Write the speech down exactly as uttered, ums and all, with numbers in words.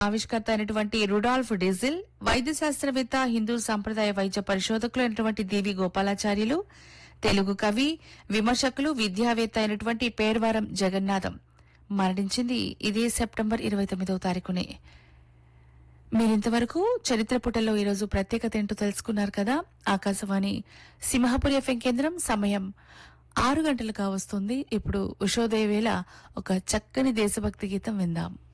ఆవిష్కర్త అయినటువంటి Rudolf diesel, వైద్య శాస్త్రవేత్త, హిందూ సంప్రదాయ వైద్య పరిశోధకులు అయినటువంటి దేవి గోపాలాచార్యులు, తెలుగు కవి, విమర్శకులు, విద్యావేత్త అయినటువంటి పేర్వారం జగన్నాథం మరణించింది ఇదే సెప్టెంబర్ ఇరవై తొమ్మిదవ తారీఖునే. మీరింతవరకు చరిత్ర పుటల్లో ఈరోజు ప్రత్యేకత ఏంటో తెలుసుకున్నారు కదా. ఆకాశవాణి సింహపురి ఎఫ్ఎం కేంద్రం సమయం ఆరు గంటలుగా వస్తుంది. ఇప్పుడు ఉషోదయ వేళ ఒక చక్కని దేశభక్తి గీతం విందాం.